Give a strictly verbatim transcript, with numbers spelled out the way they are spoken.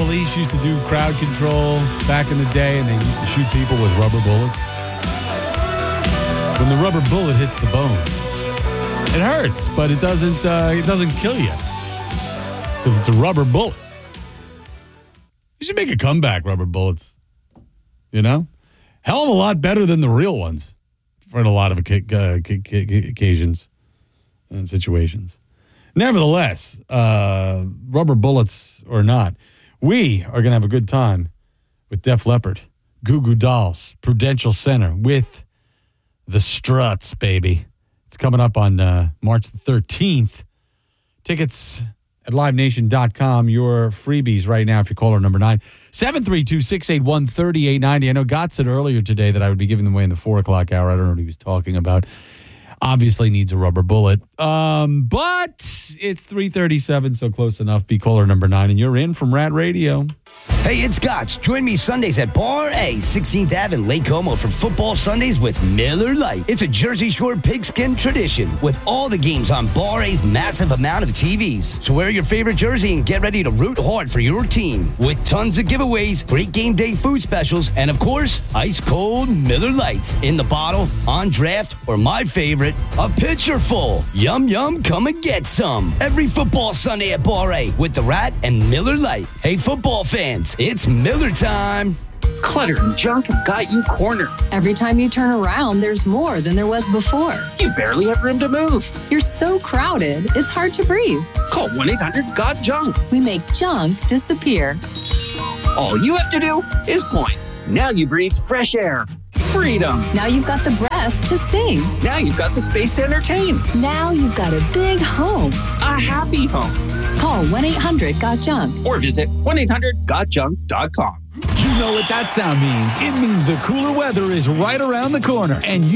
police used to do crowd control back in the day, and they used to shoot people with rubber bullets. When the rubber bullet hits the bone, it hurts, but it doesn't. Uh, it doesn't kill you because it's a rubber bullet. You should make a comeback, rubber bullets. You know, hell of a lot better than the real ones for a lot of occasions and situations. Nevertheless, uh, rubber bullets or not, we are going to have a good time with Def Leppard, Goo Goo Dolls, Prudential Center with the Struts, baby. It's coming up on uh, March the thirteenth. Tickets at live nation dot com. Your freebies right now if you call our number nine. seven three two, six eight one, three eight nine zero. I know Gott said earlier today that I would be giving them away in the four o'clock hour. I don't know what he was talking about. Obviously needs a rubber bullet. Um, but it's three thirty-seven, so close enough. Be caller number nine, and you're in from Rat Radio. Hey, it's Gotch. Join me Sundays at Bar A, sixteenth Avenue in Lake Como for Football Sundays with Miller Lite. It's a Jersey Shore pigskin tradition with all the games on Bar A's massive amount of T Vs. So wear your favorite jersey and get ready to root hard for your team. With tons of giveaways, great game day food specials, and of course, ice cold Miller Lights in the bottle, on draft, or my favorite, a pitcher full. Yum, yum, come and get some. Every football Sunday at Bar A with the Rat and Miller Lite. Hey, football fans, it's Miller time. Clutter and junk have got you cornered. Every time you turn around, there's more than there was before. You barely have room to move. You're so crowded, it's hard to breathe. Call one eight hundred got junk. We make junk disappear. All you have to do is point. Now you breathe fresh air. Freedom. Now you've got the breath to sing. Now you've got the space to entertain. Now you've got a big home. A happy home. Call one eight hundred got junk. Or visit one eight hundred got junk dot com. You know what that sound means. It means the cooler weather is right around the corner, and you